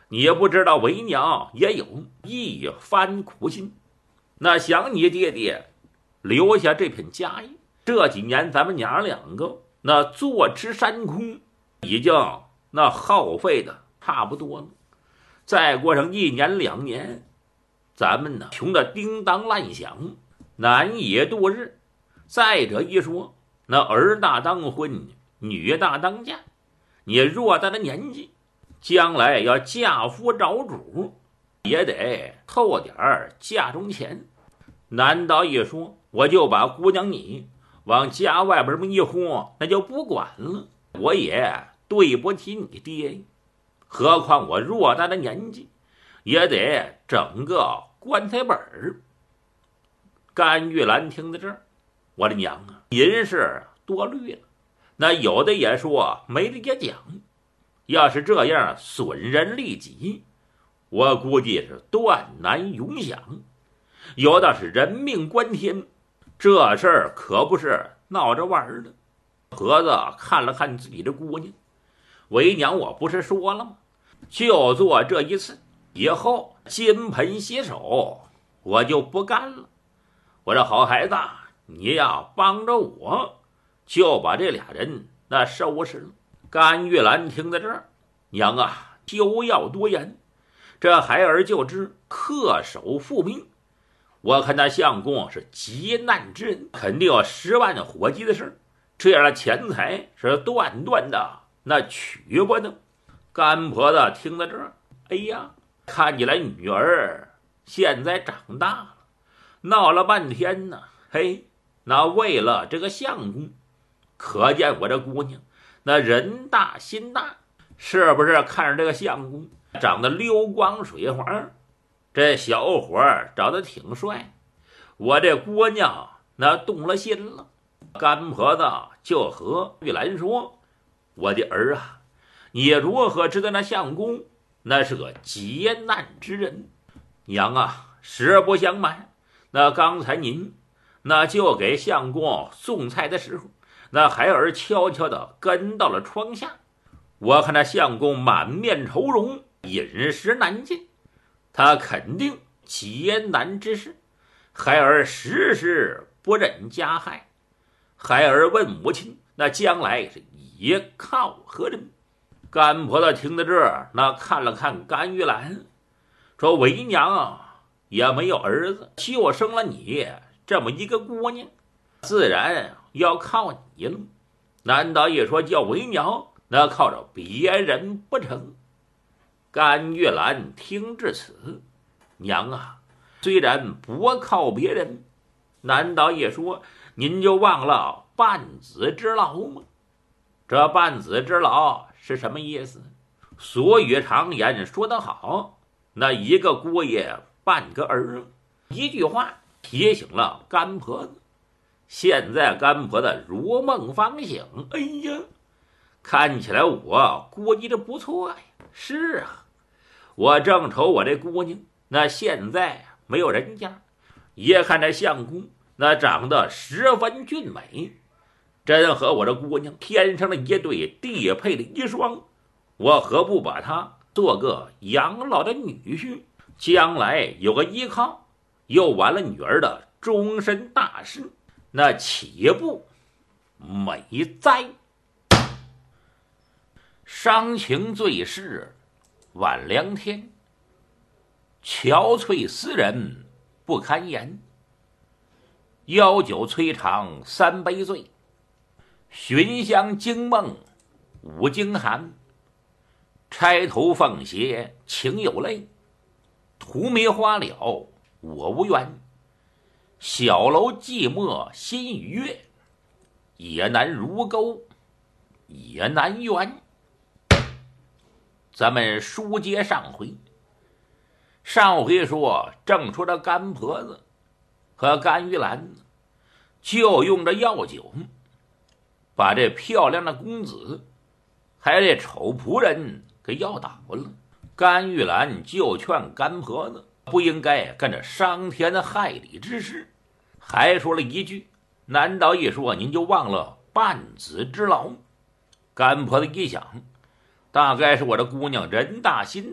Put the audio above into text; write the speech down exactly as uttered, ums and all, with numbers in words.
你不知道为娘也有一番苦心，那想你爹爹留下这片家业，这几年咱们娘两个那坐吃山空，已经那耗费的差不多了。再过上一年两年，咱们呢穷的叮当乱响，难以度日。再者一说，那儿大当婚，女大当嫁，你偌大的年纪，将来要嫁夫找主，也得凑点嫁妆钱。难道一说我就把姑娘你往家外边这么一豁，那就不管了？我也对不起你爹，何况我偌大的年纪，也得整个棺材本儿。甘玉兰听到这儿，我的娘啊，银是多虑了。那有的也说没理也讲，要是这样损人利己，我估计是断难永享。有的是人命关天，这事儿可不是闹着玩的。盒子看了看自己的姑娘，为娘我不是说了吗？就做这一次，以后金盆洗手我就不干了。我这好孩子，你呀帮着我，就把这俩人那收拾了。甘玉兰听在这儿，娘啊，休要多言，这孩儿就知恪守父命。我看那相公是急难之人，肯定有十万火急的事，这样的钱财是断断的那取不得。甘婆子听到这儿，哎呀，看起来女儿现在长大了，闹了半天呢，嘿，那为了这个相公，可见我这姑娘那人大心大，是不是？看着这个相公长得溜光水滑，这小伙长得挺帅，我这姑娘那动了心了。甘婆子就和玉兰说：“我的儿啊，你如何知道那相公那是个劫难之人？娘啊，实不相瞒，那刚才您那就给相公送菜的时候，那孩儿悄悄地跟到了窗下。我看那相公满面愁容，饮食难进，他肯定劫难之事，孩儿时时不忍加害。孩儿问母亲，那将来是依靠何人？”甘婆子听到这儿，那看了看甘玉兰，说：“为娘啊，也没有儿子，就生了你这么一个姑娘，自然要靠你了。难道一说叫为娘，那靠着别人不成？”甘玉兰听至此，娘啊，虽然不靠别人，难道一说您就忘了半子之劳吗？这半子之劳是什么意思？俗语常言说得好，那一个姑爷半个儿。一句话提醒了甘婆子。现在甘婆子如梦方醒，哎呀，看起来我估计的不错呀。是啊，我正愁我这姑娘那现在没有人家，也看这相公那长得十分俊美，真和我这姑娘天生了一对地配的一双，我何不把她做个养老的女婿，将来有个依靠，又完了女儿的终身大事，那岂不美哉？伤情最是晚凉天，憔悴思人不堪言。邀酒摧肠三杯醉，寻香惊梦五更寒。钗头凤斜情有泪，荼蘼花了我无缘。小楼寂寞心与月，也难如钩也难圆。咱们书接上回，上回说正说这甘婆子和甘玉兰就用这药酒把这漂亮的公子还有这丑仆人给药倒了。甘玉兰就劝甘婆子不应该干这伤天害理之事，还说了一句：“难道一说您就忘了半子之劳？”甘婆子一想，大概是我这姑娘人大心